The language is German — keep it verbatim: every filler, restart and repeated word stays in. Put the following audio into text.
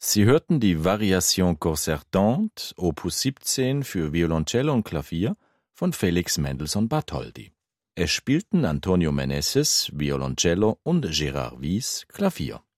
Sie hörten die Variation concertante, Opus siebzehn für Violoncello und Klavier von Felix Mendelssohn Bartholdy. Es spielten Antonio Meneses, Violoncello und Gérard Wyss, Klavier.